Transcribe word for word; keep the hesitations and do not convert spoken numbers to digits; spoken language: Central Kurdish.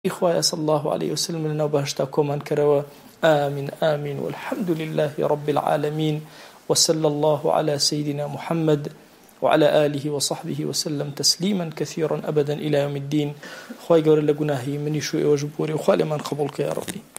إخوة صلى الله عليه وسلم لنا وبهشتا كومان كروا آمين آمين والحمد لله رب العالمين وصلى الله على سيدنا محمد وعلى آله وصحبه وسلم تسليما كثيرا أبدا إلى يوم الدين خواهي قول لقناهي من يشوئ وجبوري وخالي من قبولك يا ربي